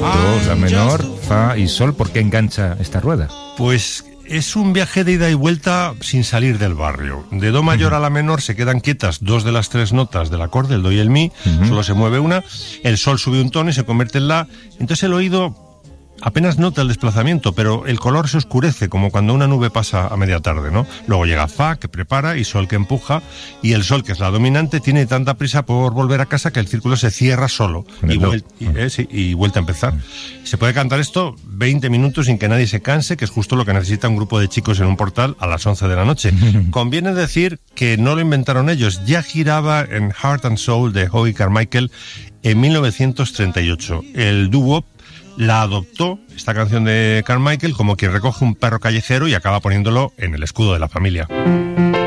la menor, fa y sol. ¿Por qué engancha esta rueda? Pues es un viaje de ida y vuelta sin salir del barrio. De do mayor a la menor se quedan quietas 2 de las 3 notas del acorde, el do y el mi, solo se mueve una, el sol sube un tono y se convierte en la. Entonces el oído apenas nota el desplazamiento, pero el color se oscurece, como cuando una nube pasa a media tarde, ¿no? Luego llega fa, que prepara, y sol, que empuja, y el sol, que es la dominante, tiene tanta prisa por volver a casa que el círculo se cierra solo y vuelta a empezar. Se puede cantar esto 20 minutos sin que nadie se canse, que es justo lo que necesita un grupo de chicos en un portal a las 11 de la noche. Conviene decir que no lo inventaron ellos, ya giraba en Heart and Soul de Howie Carmichael en 1938. El doo-wop la adoptó, esta canción de Carmichael, como quien recoge un perro callejero y acaba poniéndolo en el escudo de la familia.